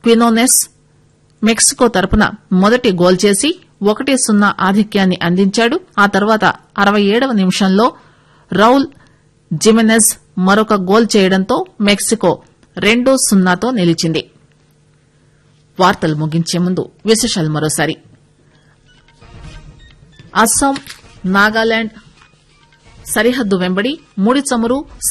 Quiñones Mexico తరపున మొదటి goal చేసి 1-0 ఆధిక్యాన్ని అందించాడు. ఆ తర్వాత 67వ నిమిషంలో రౌల్ జిమెనెజ్ మరొక గోల్ చేయడంతో మెక్సికో 2-0తో నిలిచింది. వార్తలు ముగించే ముందు విశేషాలు మరోసారి. అస్సాం నాగాలాండ్ సరిహద్దు వెంబడి ముడి చమురు